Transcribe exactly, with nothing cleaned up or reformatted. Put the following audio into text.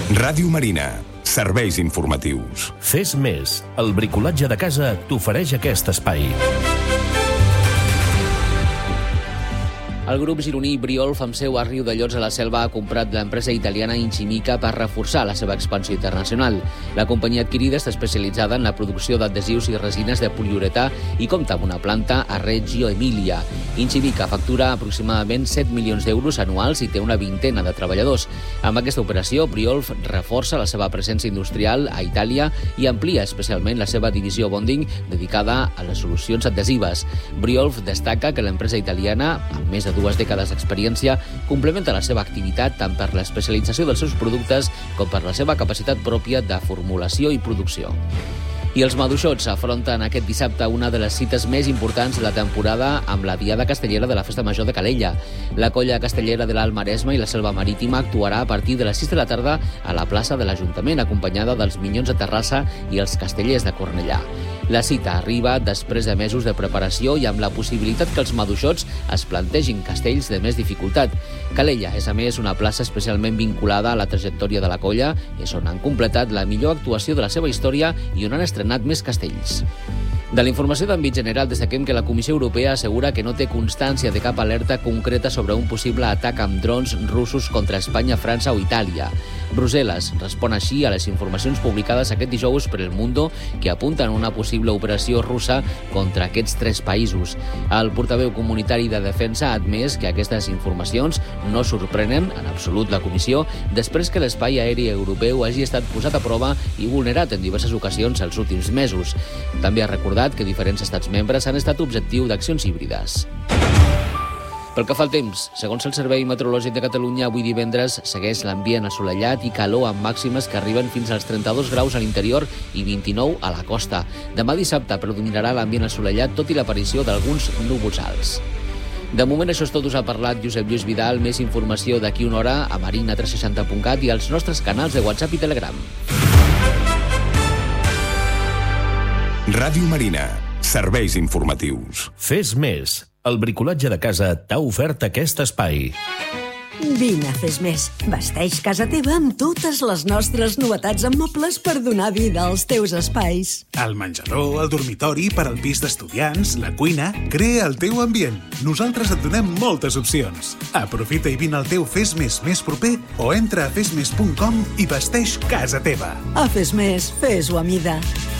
Ràdio Marina. Serveis informatius. Fes més. El bricolatge de casa t'ofereix aquest espai. El grup gironí Briolf, amb seu a Riudellots a la Selva, ha comprat l'empresa italiana Incimica per reforçar la seva expansió internacional. La companyia adquirida està especialitzada en la producció d'adhesius i resines de poliuretà i compta amb una planta a Reggio Emilia. Incimica factura aproximadament set milions d'euros anuals i té una vintena de treballadors. Amb aquesta operació, Briolf reforça la seva presència industrial a Itàlia i amplia especialment la seva divisió bonding dedicada a les solucions adhesives. Briolf destaca que l'empresa italiana, amb més de dues dècades d'experiència, complementa la seva activitat tant per l'especialització dels seus productes com per la seva capacitat pròpia de formulació i producció. I els maduixots afronten aquest dissabte una de les cites més importants de la temporada amb la Diada Castellera de la Festa Major de Calella. La colla castellera de l'Alt Maresme i la Selva Marítima actuarà a partir de les sis de la tarda a la plaça de l'Ajuntament, acompanyada dels Minyons de Terrassa i els Castellers de Cornellà. La cita arriba després de mesos de preparació i amb la possibilitat que els maduixots es plantegin castells de més dificultat. Calella és, a més, una plaça especialment vinculada a la trajectòria de la colla, és on han completat la millor actuació de la seva història i on han estrenat més castells. De la informació d'àmbit general destaquem que la Comissió Europea assegura que no té constància de cap alerta concreta sobre un possible atac amb drons russos contra Espanya, França o Itàlia. Brussel·les respon així a les informacions publicades aquest dijous per El Mundo que apunten a una possible operació russa contra aquests tres països. El portaveu comunitari de Defensa ha admès que aquestes informacions no sorprenen en absolut la Comissió després que l'espai aeri europeu hagi estat posat a prova i vulnerat en diverses ocasions els últims mesos. També ha recordat que diferents estats membres han estat objectiu d'accions híbrides. Pel que fa al temps, segons el Servei Meteorològic de Catalunya, avui divendres segueix l'ambient assolellat i calor amb màximes que arriben fins als trenta-dos graus a l'interior i vint-i-nou a la costa. Demà dissabte predominarà l'ambient assolellat, tot i l'aparició d'alguns núvols alts. De moment això és tot, us ha parlat Josep Lluís Vidal. Més informació d'aquí una hora a marina tres seixanta punt cat i als nostres canals de WhatsApp i Telegram. Ràdio Marina. Serveis informatius. Fes més. El bricolatge de casa t'ha ofert aquest espai. Vine a Fes Més. Vesteix casa teva amb totes les nostres novetats en mobles per donar vida als teus espais. El menjador, el dormitori, per al pis d'estudiants, la cuina... Crea el teu ambient. Nosaltres et donem moltes opcions. Aprofita i vine al teu Fes Més més proper o entra a fes més punt com i vesteix casa teva. A Fes Més, fes-ho a mida.